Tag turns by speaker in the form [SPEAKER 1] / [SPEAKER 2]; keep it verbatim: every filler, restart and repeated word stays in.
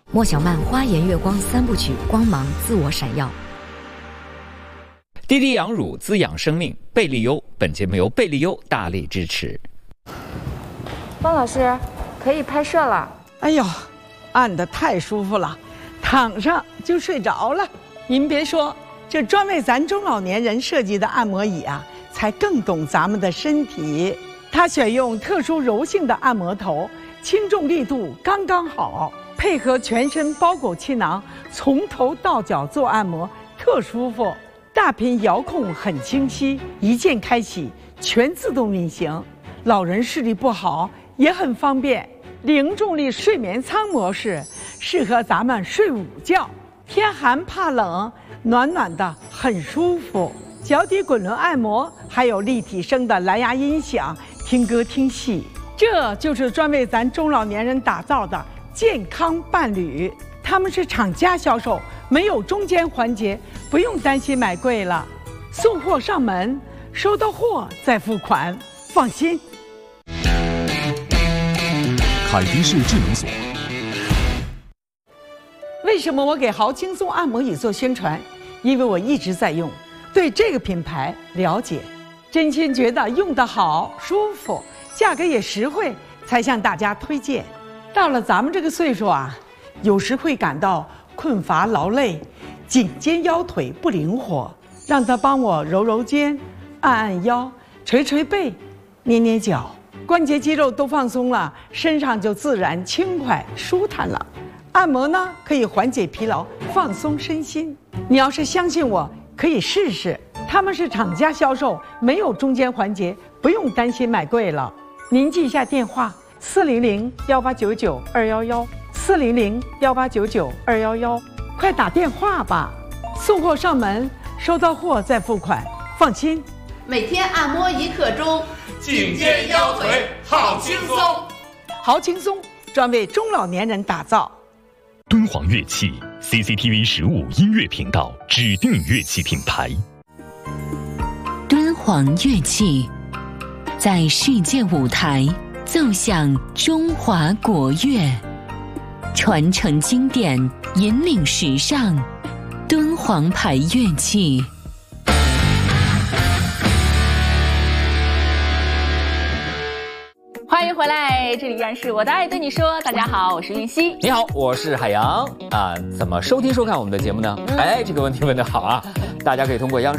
[SPEAKER 1] 莫小曼花颜月光三部曲，光芒自我闪耀。
[SPEAKER 2] 滴滴羊乳滋养生命，贝利优。本节目由贝利优大力支持。
[SPEAKER 3] 方老师，可以拍摄了。
[SPEAKER 4] 哎呦，按得太舒服了，躺上就睡着了。您别说，这专为咱中老年人设计的按摩椅啊，才更懂咱们的身体。它选用特殊柔性的按摩头，轻重力度刚刚好，配合全身包裹气囊，从头到脚做按摩，特舒服。大屏遥控很清晰，一键开启，全自动运行。老人视力不好也很方便。零重力睡眠舱模式适合咱们睡午觉，天寒怕冷，暖暖的很舒服。脚底滚轮按摩，还有立体声的蓝牙音响，听歌听戏。这就是专为咱中老年人打造的健康伴侣。他们是厂家销售，没有中间环节，不用担心买贵了。送货上门，收到货再付款，放心。
[SPEAKER 5] 凯迪士智能锁。
[SPEAKER 4] 为什么我给豪轻松按摩椅做宣传？因为我一直在用，对这个品牌了解，真心觉得用得好、舒服，价格也实惠，才向大家推荐。到了咱们这个岁数啊，有时会感到困乏劳累，颈肩腰腿不灵活，让他帮我揉揉肩，按按腰，捶捶背，捏捏脚，关节肌肉都放松了，身上就自然轻快舒坦了。按摩呢，可以缓解疲劳，放松身心。你要是相信我，可以试试。他们是厂家销售，没有中间环节，不用担心买贵了。您记一下电话：四零零幺八九九二幺幺。四零零幺八九九二幺幺，快打电话吧！送货上门，收到货再付款，放心。
[SPEAKER 6] 每天按摩一刻钟，
[SPEAKER 7] 颈肩腰腿好轻松。
[SPEAKER 4] 好轻松，专为中老年人打造。
[SPEAKER 5] 敦煌乐器 C C T V 十五音乐频道指定乐器品牌。
[SPEAKER 8] 敦煌乐器在世界舞台奏响中华国乐。传承经典，引领时尚，敦煌牌乐器。
[SPEAKER 9] 欢迎回来，这里依然是我的爱对你说。大家好，我是云溪。
[SPEAKER 2] 你好，我是海洋啊。怎么收听收看我们的节目呢？哎，这个问题问得好啊！大家可以通过央视